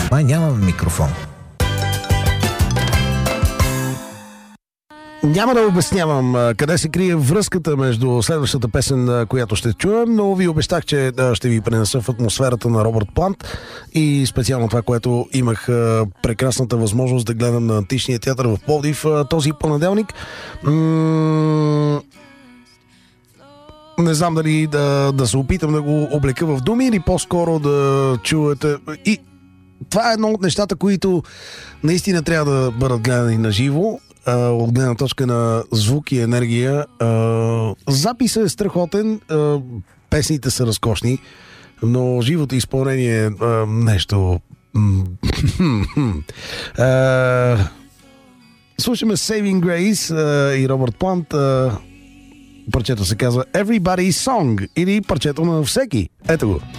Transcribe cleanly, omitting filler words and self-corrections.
Май нямам микрофон. Няма да обяснявам къде се крие връзката между следващата песен, която ще чуем, но ви обещах, че ще ви пренеса в атмосферата на Робърт Плант и специално това, което имах прекрасната възможност да гледам на Античния театър в Пловдив този понеделник. Не знам дали да се опитам да го облека в думи или по-скоро да чуете. И това е едно от нещата, които наистина трябва да бъдат гледани на живо. От гледна точка на звук и енергия. Записът е страхотен, песните са разкошни, но живото изпълнение е нещо... Слушаме Saving Grace и Робърт Плант. Парчето се казва Everybody's Song или парчето на всеки. Ето го.